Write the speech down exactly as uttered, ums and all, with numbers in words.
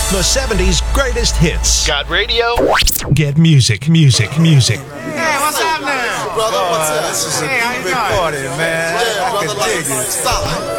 The seventies greatest hits. Got radio? Get music, music, music. Hey, what's happening? Brother, what's up? This is a hey, big party, man. Yeah, brother, like, stop.